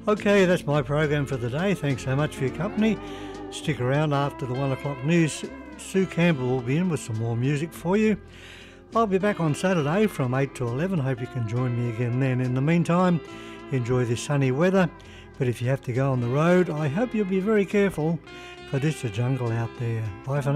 Okay, that's my program for the day. Thanks so much for your company. Stick around after the 1 o'clock news. Sue Campbell will be in with some more music for you. I'll be back on Saturday from 8 to 11. Hope you can join me again then. In the meantime, enjoy this sunny weather. But if you have to go on the road, I hope you'll be very careful, for it's a jungle out there. Bye for now.